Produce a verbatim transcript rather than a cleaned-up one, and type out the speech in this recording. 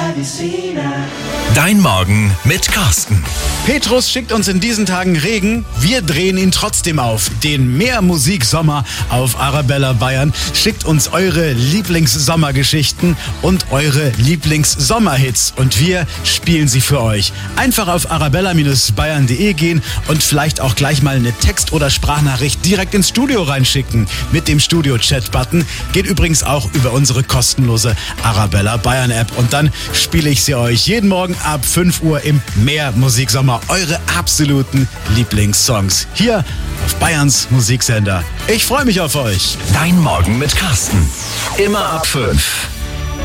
Dein Morgen mit Carsten. Petrus schickt uns in diesen Tagen Regen. Wir drehen ihn trotzdem auf. Den Meermusik-Sommer auf Arabella Bayern. Schickt uns eure Lieblings-Sommergeschichten und eure Lieblings-Sommerhits. Und wir spielen sie für euch. Einfach auf arabella Bindestrich bayern punkt de gehen und vielleicht auch gleich mal eine Text- oder Sprachnachricht direkt ins Studio reinschicken. Mit dem Studio-Chat-Button. Geht übrigens auch über unsere kostenlose Arabella Bayern App. Und dann spiele ich sie euch jeden Morgen ab fünf Uhr im Meermusik-Sommer. Eure absoluten Lieblingssongs. Hier auf Bayerns Musiksender. Ich freue mich auf euch. Dein Morgen mit Carsten. Immer ab fünf.